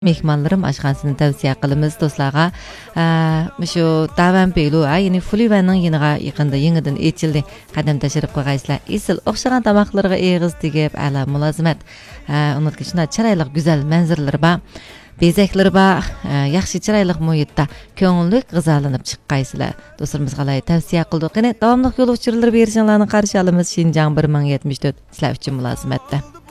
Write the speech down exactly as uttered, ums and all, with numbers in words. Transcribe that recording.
Mehmonlarim oshxonasini tavsiya qilamiz do'stlarga. Shu Davan Beylu, ya'ni Fulivaning yeniga yaqinda yangidan ochildi. Qadam tashrif qo'yg'aysizlar. Isil o'xshagan tomoqlarga eg'iz tegib, ala mulozimat. Unutga shunday chiroyli, go'zal manzaralar bor. Bezaklar bor. Yaxshi chiroyli muhitda ko'ngillik g'izolanib chiqqaysizlar. Do'stlarimizga tavsiya qildik. Qani davomli yo'l uchirlar berishinglarni qarshi olamiz. Shinjang bir ming yetmish to'rt sizlar uchun mulozimatda.